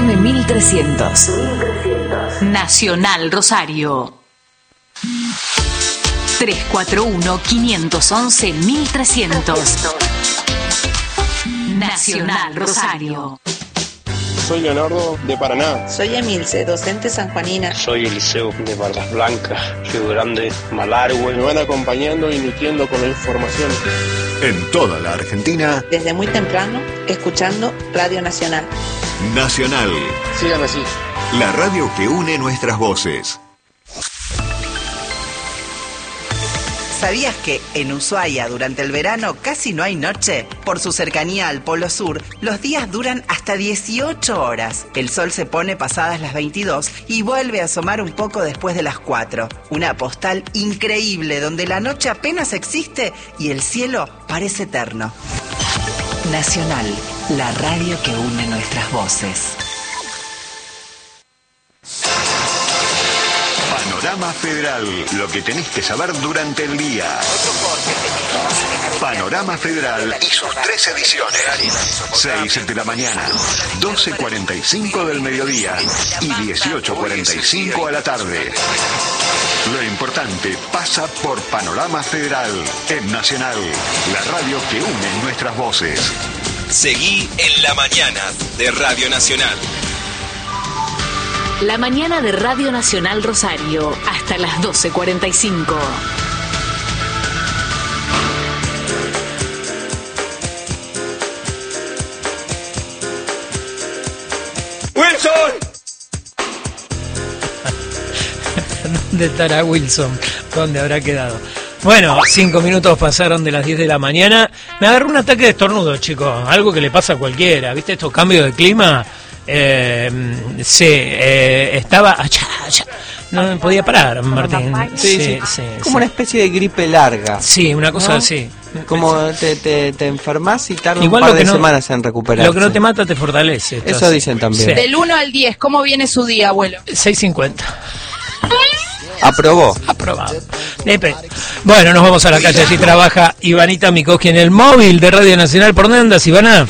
AM 1300. Nacional Rosario. 341-511-1300. Nacional Rosario. Soy Leonardo, de Paraná. Soy Emilce, docente sanjuanina. Soy Eliseo, de Barras Blancas, Río Grande, Malargüe. Me van acompañando y nutriendo con la información. En toda la Argentina. Desde muy temprano, escuchando Radio Nacional. Nacional. Sigan así. La radio que une nuestras voces. ¿Sabías que en Ushuaia durante el verano casi no hay noche? Por su cercanía al Polo Sur, los días duran hasta 18 horas. El sol se pone pasadas las 22 y vuelve a asomar un poco después de las 4. Una postal increíble donde la noche apenas existe y el cielo parece eterno. Nacional, la radio que une nuestras voces. Panorama Federal, lo que tenés que saber durante el día. Panorama Federal y sus 3 ediciones. 6 de la mañana, 12:45 del mediodía y 18:45 a la tarde. Lo importante pasa por Panorama Federal, en Nacional, la radio que une nuestras voces. Seguí en la mañana de Radio Nacional. La mañana de Radio Nacional Rosario, hasta las 12:45. ¡Wilson! ¿Dónde estará Wilson? ¿Dónde habrá quedado? Bueno, 5 minutos pasaron de las 10 de la mañana. Me agarró un ataque de estornudo, chicos. Algo que le pasa a cualquiera. ¿Viste estos cambios de clima? Estaba no me podía parar, Martín. Sí. Como una especie de gripe larga. Sí, una cosa, ¿no? Así. Como te enfermas y tarda igual un par de no, semanas en recuperarse. Lo que no te mata te fortalece. Eso así dicen también. Sí. Del 1 al 10, ¿cómo viene su día, abuelo? 6:50. Aprobó. Aprobado. Bueno, nos vamos a la calle. Así trabaja Ivanita Mikoski en el móvil de Radio Nacional. ¿Por dónde andas, Ivana?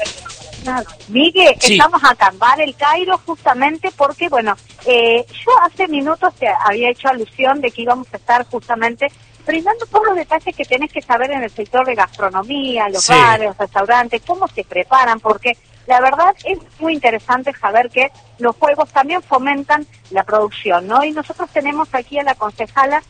Miguel, sí. Estamos acá en Bar El Cairo justamente porque, yo hace minutos te había hecho alusión de que íbamos a estar justamente brindando todos los detalles que tenés que saber en el sector de gastronomía, los bares, los restaurantes, cómo se preparan, porque la verdad es muy interesante saber que los juegos también fomentan la producción, ¿no? Y nosotros tenemos aquí a la concejala,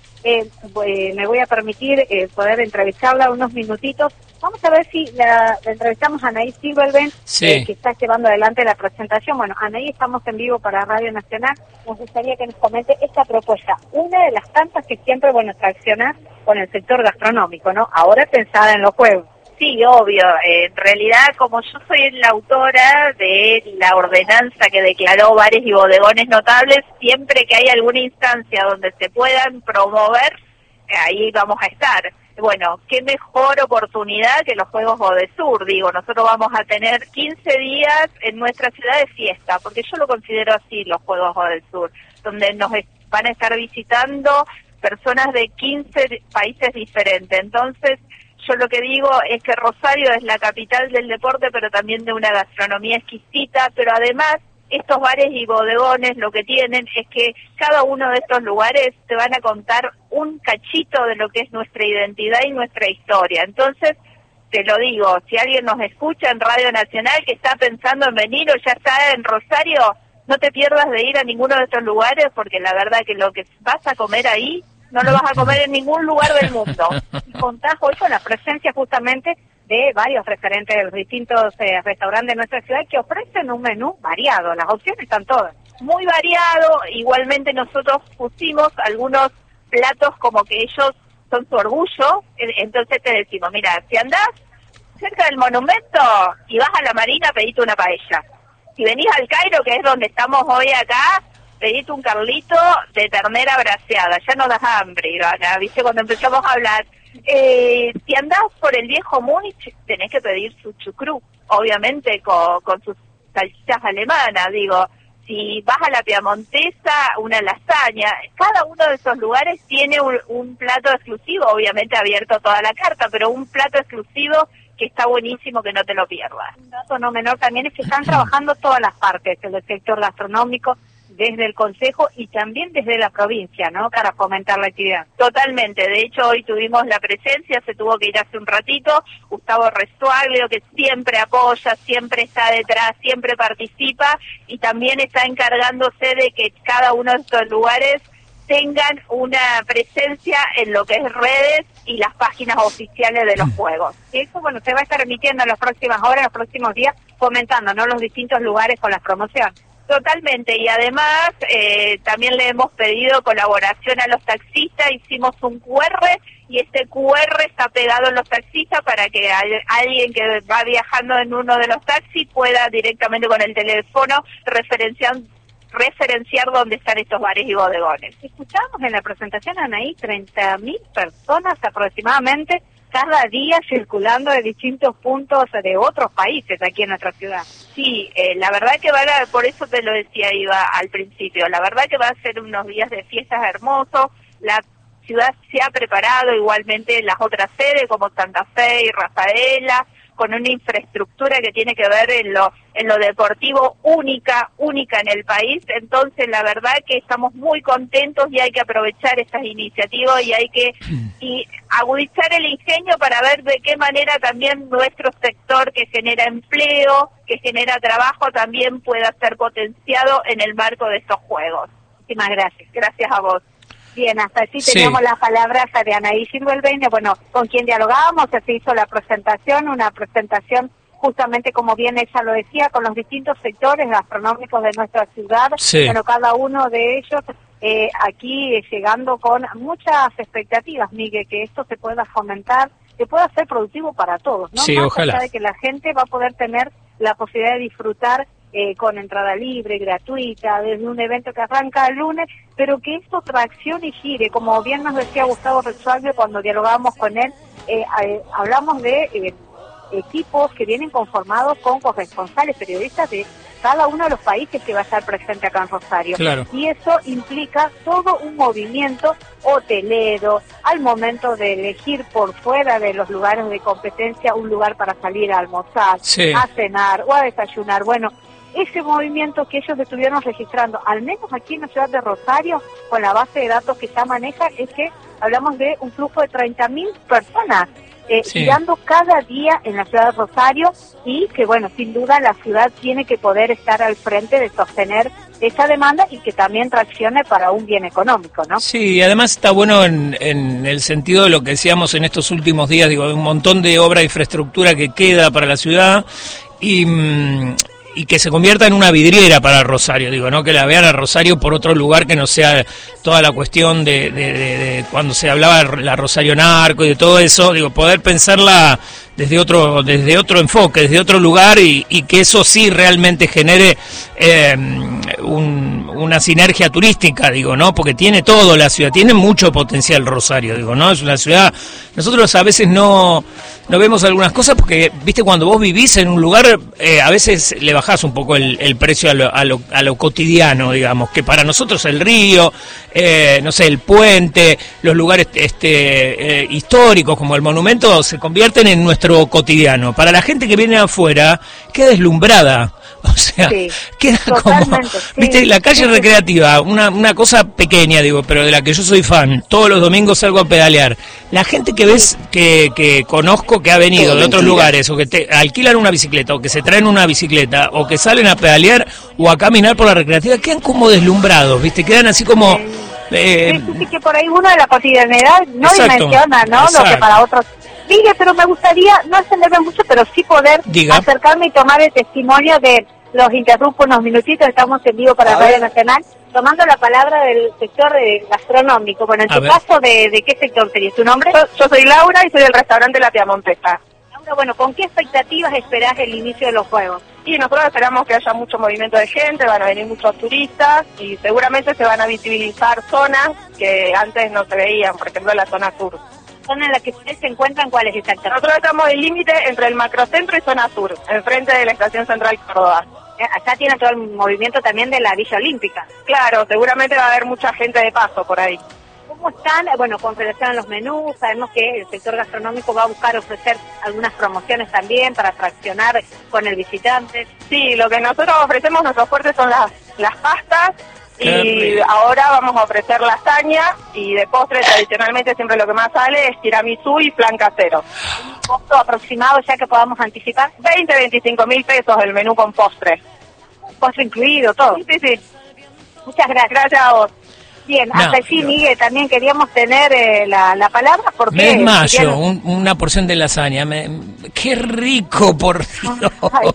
me voy a permitir poder entrevistarla unos minutitos. Vamos a ver si la entrevistamos a Anaí Silverben, que está llevando adelante la presentación. Bueno, Anaí, estamos en vivo para Radio Nacional. Nos gustaría que nos comente esta propuesta, una de las tantas que siempre, tracciona con el sector gastronómico, ¿no? Ahora pensada en los juegos. Sí, obvio. En realidad, como yo soy la autora de la ordenanza que declaró bares y bodegones notables, siempre que hay alguna instancia donde se puedan promover, ahí vamos a estar. Bueno, qué mejor oportunidad que los Juegos Bodesur. Nosotros vamos a tener 15 días en nuestra ciudad de fiesta, porque yo lo considero así, los Juegos Bodesur, donde nos van a estar visitando personas de 15 países diferentes. Entonces, yo lo que digo es que Rosario es la capital del deporte, pero también de una gastronomía exquisita, pero además estos bares y bodegones lo que tienen es que cada uno de estos lugares te van a contar un cachito de lo que es nuestra identidad y nuestra historia. Entonces, te lo digo, si alguien nos escucha en Radio Nacional que está pensando en venir o ya está en Rosario, no te pierdas de ir a ninguno de estos lugares, porque la verdad que lo que vas a comer ahí no lo vas a comer en ningún lugar del mundo. Y contás hoy con la presencia justamente de varios referentes de los distintos restaurantes de nuestra ciudad que ofrecen un menú variado. Las opciones están todas. Muy variado. Igualmente nosotros pusimos algunos platos como que ellos son su orgullo. Entonces te decimos, mira, si andás cerca del monumento y vas a la Marina, pedite una paella. Si venís al Cairo, que es donde estamos hoy acá, pedite un carlito de ternera braseada. Ya no das hambre, Ivana, ¿viste? Cuando empezamos a hablar. Si andás por el viejo Múnich, tenés que pedir su chucrú, obviamente con sus salchichas alemanas. Si vas a la Piamontesa, una lasaña. Cada uno de esos lugares tiene un plato exclusivo, obviamente abierto toda la carta, pero un plato exclusivo que está buenísimo que no te lo pierdas. Un dato no menor también es que están trabajando todas las partes del sector gastronómico, desde el Consejo y también desde la provincia, ¿no?, para fomentar la actividad. Totalmente, de hecho hoy tuvimos la presencia, se tuvo que ir hace un ratito, Gustavo Restuaglio, que siempre apoya, siempre está detrás, siempre participa y también está encargándose de que cada uno de estos lugares tengan una presencia en lo que es redes y las páginas oficiales de los juegos. Y eso, bueno, se va a estar emitiendo en las próximas horas, en los próximos días, fomentando, ¿no?, los distintos lugares con las promociones. Totalmente, y además también le hemos pedido colaboración a los taxistas, hicimos un QR y ese QR está pegado en los taxistas para que alguien que va viajando en uno de los taxis pueda directamente con el teléfono referenciar dónde están estos bares y bodegones. Escuchamos en la presentación, Anaí, 30.000 personas aproximadamente cada día circulando de distintos puntos de otros países aquí en nuestra ciudad. Sí, la verdad que por eso te lo decía Iva al principio, la verdad que va a ser unos días de fiestas hermosos, la ciudad se ha preparado igualmente las otras sedes como Santa Fe y Rafaela, con una infraestructura que tiene que ver en lo deportivo única en el país. Entonces la verdad que estamos muy contentos y hay que aprovechar estas iniciativas y hay que agudizar el ingenio para ver de qué manera también nuestro sector que genera empleo, que genera trabajo, también pueda ser potenciado en el marco de estos juegos. Muchísimas gracias. Gracias a vos. Bien, hasta así teníamos las palabras de Anaí Silvelbeña, bueno, con quien dialogábamos, se hizo la presentación, una presentación justamente como bien ella lo decía, con los distintos sectores gastronómicos de nuestra ciudad, bueno, cada uno de ellos aquí llegando con muchas expectativas, Miguel, que esto se pueda fomentar, que pueda ser productivo para todos, ¿no? Sí, más ojalá. allá de que la gente va a poder tener la posibilidad de disfrutar con entrada libre, gratuita, desde un evento que arranca el lunes, pero que esto traccione y gire, como bien nos decía Gustavo Restuaglio cuando dialogábamos con él, hablamos de equipos que vienen conformados con corresponsales, periodistas de cada uno de los países que va a estar presente acá en Rosario. Claro. Y eso implica todo un movimiento hotelero, al momento de elegir por fuera de los lugares de competencia un lugar para salir a almorzar, a cenar o a desayunar. Bueno, ese movimiento que ellos estuvieron registrando, al menos aquí en la ciudad de Rosario, con la base de datos que ya maneja, es que hablamos de un flujo de 30.000 personas girando cada día en la ciudad de Rosario y que, bueno, sin duda la ciudad tiene que poder estar al frente de sostener esa demanda y que también traccione para un bien económico, ¿no? Sí, y además está bueno en el sentido de lo que decíamos en estos últimos días, digo, un montón de obra de infraestructura que queda para la ciudad y que se convierta en una vidriera para Rosario, digo, no que la vean a Rosario por otro lugar que no sea toda la cuestión de cuando se hablaba de la Rosario Narco y de todo eso, digo, poder pensarla desde otro enfoque, desde otro lugar y que eso sí realmente genere una sinergia turística, digo, ¿no? Porque tiene todo la ciudad, tiene mucho potencial Rosario, digo, ¿no? Es una ciudad, nosotros a veces no vemos algunas cosas porque, viste, cuando vos vivís en un lugar, a veces le bajás un poco el precio a lo cotidiano, digamos, que para nosotros el río, no sé, el puente, los lugares históricos como el monumento se convierten en nuestro cotidiano. Para la gente que viene afuera, queda deslumbrada. O sea, queda como, viste, la calle recreativa, una cosa pequeña, digo, pero de la que yo soy fan, todos los domingos salgo a pedalear. La gente que ves, que conozco, que ha venido de otros lugares, o que te alquilan una bicicleta, o que se traen una bicicleta, o que salen a pedalear, o a caminar por la recreativa, quedan como deslumbrados, viste, quedan así como... sí, que por ahí uno de la cotidianidad no dimensiona, ¿no? Lo que para otros... Diga, pero me gustaría no extenderme mucho, pero sí poder acercarme y tomar el testimonio de los interrumpo unos minutitos, estamos en vivo para Radio Nacional, tomando la palabra del sector gastronómico. Bueno, en tu caso, ¿de qué sector sería tu nombre? Yo soy Laura y soy del restaurante La Piamontesa. Laura, bueno, ¿con qué expectativas esperás el inicio de los juegos? Y nosotros esperamos que haya mucho movimiento de gente, van a venir muchos turistas y seguramente se van a visibilizar zonas que antes no se veían, por ejemplo la zona sur. ¿Zona en la que ustedes se encuentran cuáles exactamente? Nosotros estamos en límite entre el macrocentro y zona sur, enfrente de la Estación Central Córdoba. Acá tiene todo el movimiento también de la Villa Olímpica. Claro, seguramente va a haber mucha gente de paso por ahí. ¿Cómo están? Bueno, con relación a los menús, sabemos que el sector gastronómico va a buscar ofrecer algunas promociones también para atraccionar con el visitante. Sí, lo que nosotros ofrecemos, nuestros fuertes son las pastas, y ahora vamos a ofrecer lasaña, y de postre tradicionalmente siempre lo que más sale es tiramisú y flan casero. ¿Un costo aproximado ya que podamos anticipar? 25 mil pesos el menú con postre. Postre incluido, todo. Sí. Muchas gracias. Gracias a vos. Bien, hasta aquí, Miguel, también queríamos tener la palabra porque... Me desmayo, una porción de lasaña. ¡Qué rico, por Dios!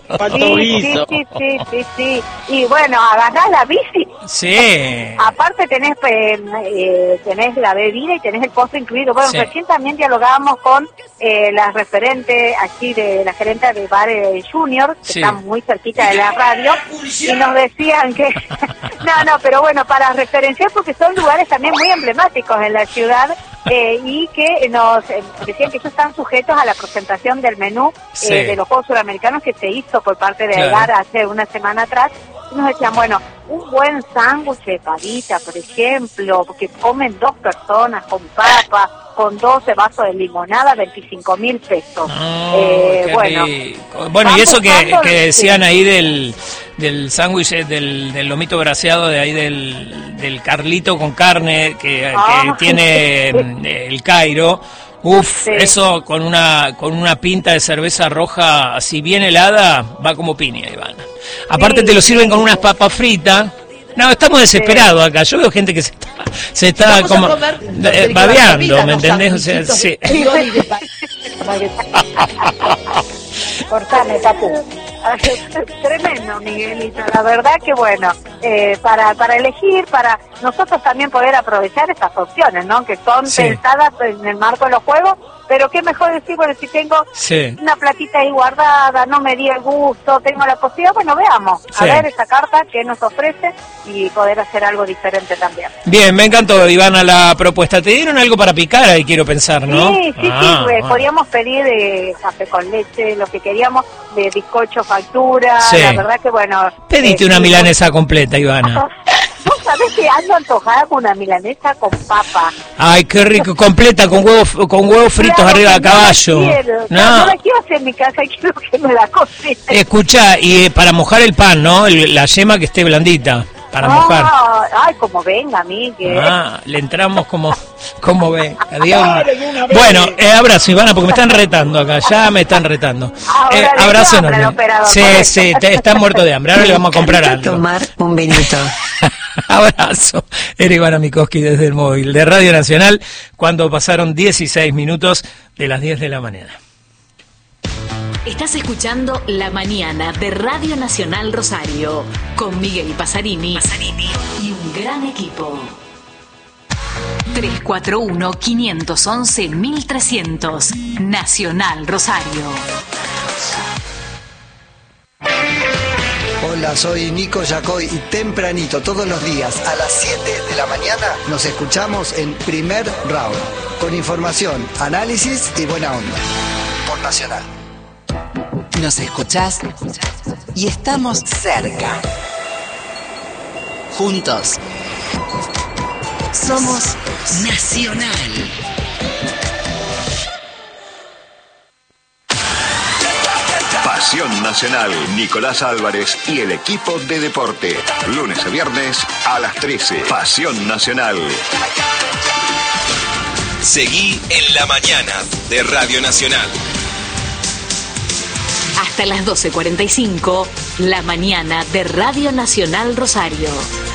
Sí. Y bueno, agarrás la bici. Sí. Aparte tenés la bebida y tenés el postre incluido. Bueno, recién también dialogábamos con la referente aquí de la gerente de Bar Junior, que está muy cerquita de la radio, y nos decían que... no, pero bueno, para referenciar, porque son lugares también muy emblemáticos en la ciudad, y que nos decían que ellos están sujetos a la presentación del menú de los Juegos Suramericanos que se hizo por parte de Edgar hace una semana atrás. Y nos decían, bueno, un buen sándwich de pavita, por ejemplo, que comen 2 personas con papa, con 12 vasos de limonada, 25 mil pesos. Bueno, y eso que decían ahí del sándwich, del lomito braseado de ahí del Carlito con carne que tiene el Cairo. Eso con una pinta de cerveza roja así bien helada, va como piña, Ivana. Aparte te lo sirven con unas papas fritas. No, estamos desesperados acá. Yo veo gente que se está como babeando, ¿me entendés? O sea, sí. Cortame, papu. Tremendo, Miguelito. La verdad que bueno, para elegir, para nosotros también poder aprovechar estas opciones, ¿no? Que son pensadas en el marco de los juegos, pero qué mejor decir, bueno, si tengo una platita ahí guardada, no me di el gusto, tengo la posibilidad, bueno, veamos, a ver esa carta que nos ofrece y poder hacer algo diferente también. Bien, me encantó, Ivana, la propuesta. ¿Te dieron algo para picar ahí, quiero pensar, no? Sí, podíamos pedir café con leche, lo que queríamos, de bizcocho factura, la verdad que bueno... Pedite una milanesa completa, Ivana. Vos sabés que ando antojada con una milanesa con papa. Ay, qué rico, completa, con huevos fritos arriba de caballo. No la quiero hacer en mi casa, quiero que me la cocine. Escuchá, y para mojar el pan, ¿no? La yema que esté blandita, para mojar. Ay, como venga, Miguel. Le entramos como ven. Bueno, abrazo, Ivana, porque me están retando acá, ya me están retando. Abrazo enorme. Sí, está muerto de hambre, ahora le vamos a comprar algo. Tomar un vinito. Abrazo. Era Ivana Mikoski desde el móvil de Radio Nacional, cuando pasaron 16 minutos de las 10 de la mañana. Estás escuchando La Mañana de Radio Nacional Rosario, con Miguel Pasarini y un gran equipo. 341-511-1300, Nacional Rosario. Hola, soy Nico Yacoy y tempranito, todos los días, a las 7 de la mañana, nos escuchamos en Primer Round, con información, análisis y buena onda. Por Nacional. Nos escuchás y estamos cerca. Juntos. Somos Nacional. Pasión Nacional, Nicolás Álvarez y el equipo de deporte. Lunes a viernes a las 13. Pasión Nacional. Seguí en La Mañana de Radio Nacional. Hasta las 12:45, La Mañana de Radio Nacional Rosario.